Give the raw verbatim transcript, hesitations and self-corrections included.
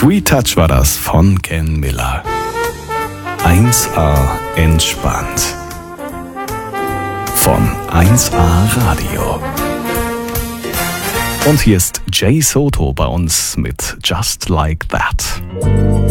Sweet Touch war das von Ken Miller. eins A entspannt. Von eins A Radio. Und hier ist Jay Soto bei uns mit Just Like That.